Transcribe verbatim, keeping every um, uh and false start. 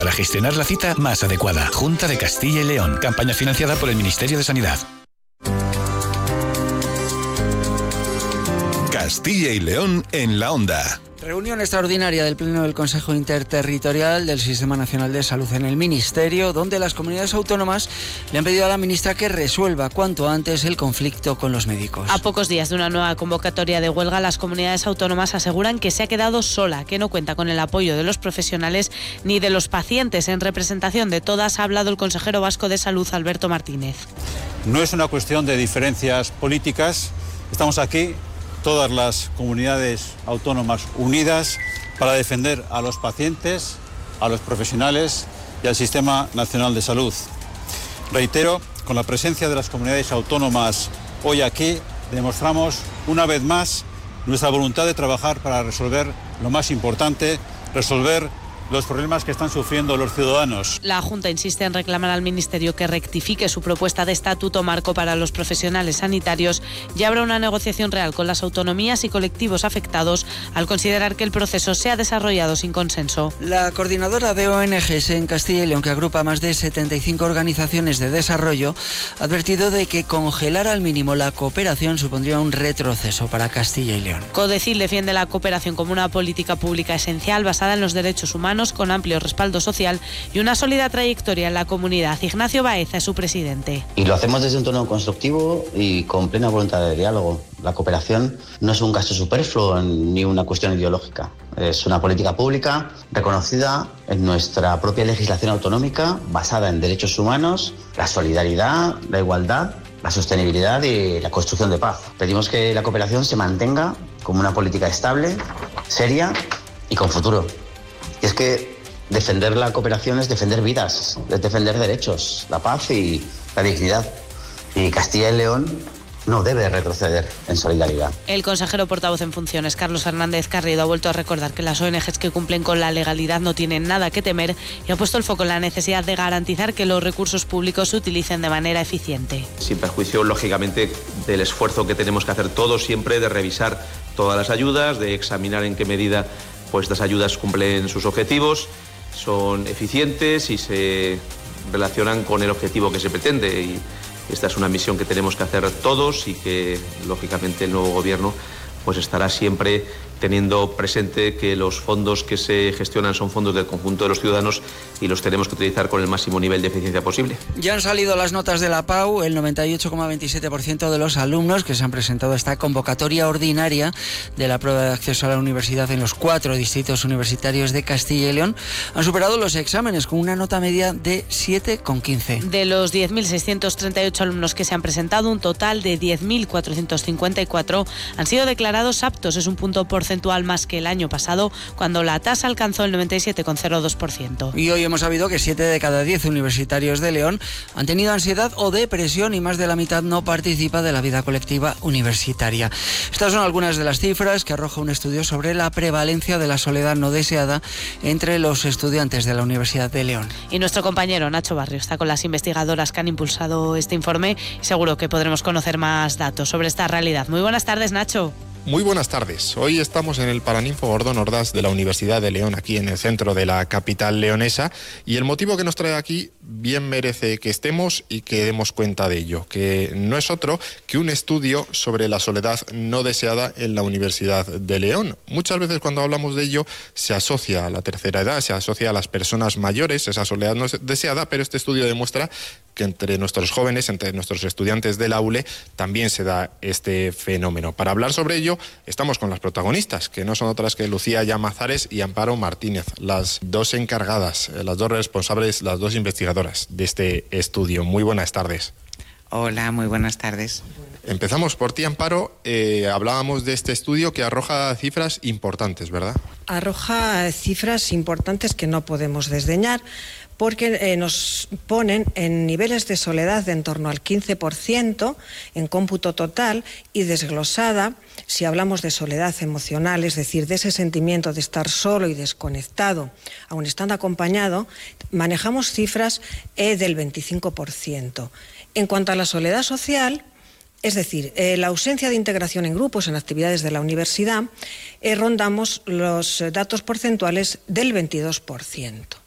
Para gestionar la cita más adecuada. Junta de Castilla y León. Campaña financiada por el Ministerio de Sanidad. Castilla y León en la onda. Reunión extraordinaria del Pleno del Consejo Interterritorial del Sistema Nacional de Salud en el Ministerio, donde las comunidades autónomas le han pedido a la ministra que resuelva cuanto antes el conflicto con los médicos. A pocos días de una nueva convocatoria de huelga, las comunidades autónomas aseguran que se ha quedado sola, que no cuenta con el apoyo de los profesionales ni de los pacientes. En representación de todas ha hablado el consejero vasco de Salud, Alberto Martínez. No es una cuestión de diferencias políticas, estamos aquí todas las comunidades autónomas unidas para defender a los pacientes, a los profesionales y al Sistema Nacional de Salud. Reitero, con la presencia de las comunidades autónomas hoy aquí, demostramos una vez más nuestra voluntad de trabajar para resolver lo más importante, resolver los problemas que están sufriendo los ciudadanos. La Junta insiste en reclamar al Ministerio que rectifique su propuesta de estatuto marco para los profesionales sanitarios y abra una negociación real con las autonomías y colectivos afectados al considerar que el proceso se ha desarrollado sin consenso. La coordinadora de O N Ges en Castilla y León, que agrupa más de setenta y cinco organizaciones de desarrollo, ha advertido de que congelar al mínimo la cooperación supondría un retroceso para Castilla y León. Codecil defiende la cooperación como una política pública esencial basada en los derechos humanos, con amplio respaldo social y una sólida trayectoria en la comunidad. Ignacio Baeza es su presidente. Y lo hacemos desde un tono constructivo y con plena voluntad de diálogo. La cooperación no es un gasto superfluo ni una cuestión ideológica. Es una política pública reconocida en nuestra propia legislación autonómica, basada en derechos humanos, la solidaridad, la igualdad, la sostenibilidad y la construcción de paz. Pedimos que la cooperación se mantenga como una política estable, seria y con futuro. Y es que defender la cooperación es defender vidas, es defender derechos, la paz y la dignidad. Y Castilla y León no debe retroceder en solidaridad. El consejero portavoz en funciones, Carlos Hernández Carrido, ha vuelto a recordar que las O N Ges que cumplen con la legalidad no tienen nada que temer y ha puesto el foco en la necesidad de garantizar que los recursos públicos se utilicen de manera eficiente. Sin perjuicio, lógicamente, del esfuerzo que tenemos que hacer todos siempre de revisar todas las ayudas, de examinar en qué medida pues estas ayudas cumplen sus objetivos, son eficientes y se relacionan con el objetivo que se pretende. Y esta es una misión que tenemos que hacer todos y que, lógicamente, el nuevo gobierno pues estará siempre teniendo presente que los fondos que se gestionan son fondos del conjunto de los ciudadanos y los tenemos que utilizar con el máximo nivel de eficiencia posible. Ya han salido las notas de la P A U. El noventa y ocho coma veintisiete por ciento de los alumnos que se han presentado a esta convocatoria ordinaria de la prueba de acceso a la universidad en los cuatro distritos universitarios de Castilla y León han superado los exámenes con una nota media de siete coma quince. De los diez mil seiscientos treinta y ocho alumnos que se han presentado, un total de diez mil cuatrocientos cincuenta y cuatro han sido declarados aptos. Es un punto porcentual más que el año pasado, cuando la tasa alcanzó el noventa y siete coma cero dos por ciento. Y hoy hemos sabido que siete de cada diez universitarios de León han tenido ansiedad o depresión y más de la mitad no participa de la vida colectiva universitaria. Estas son algunas de las cifras que arroja un estudio sobre la prevalencia de la soledad no deseada entre los estudiantes de la Universidad de León. Y nuestro compañero Nacho Barrio está con las investigadoras que han impulsado este informe y seguro que podremos conocer más datos sobre esta realidad. Muy buenas tardes, Nacho. Muy buenas tardes. Hoy estamos en el Paraninfo Gordón Ordaz de la Universidad de León, aquí en el centro de la capital leonesa, y el motivo que nos trae aquí bien merece que estemos y que demos cuenta de ello, que no es otro que un estudio sobre la soledad no deseada en la Universidad de León. Muchas veces cuando hablamos de ello se asocia a la tercera edad, se asocia a las personas mayores, esa soledad no deseada, pero este estudio demuestra que entre nuestros jóvenes, entre nuestros estudiantes del aule, también se da este fenómeno. Para hablar sobre ello, estamos con las protagonistas, que no son otras que Lucía Llamazares y Amparo Martínez, las dos encargadas, las dos responsables, las dos investigadoras de este estudio. Muy buenas tardes. Hola, muy buenas tardes. Empezamos por ti, Amparo. Eh, hablábamos de este estudio que arroja cifras importantes, ¿verdad? Arroja cifras importantes que no podemos desdeñar, porque eh, nos ponen en niveles de soledad de en torno al quince por ciento en cómputo total y desglosada, si hablamos de soledad emocional, es decir, de ese sentimiento de estar solo y desconectado, aun estando acompañado, manejamos cifras eh, del veinticinco por ciento. En cuanto a la soledad social, es decir, eh, la ausencia de integración en grupos en actividades de la universidad, eh, rondamos los datos porcentuales del veintidós por ciento.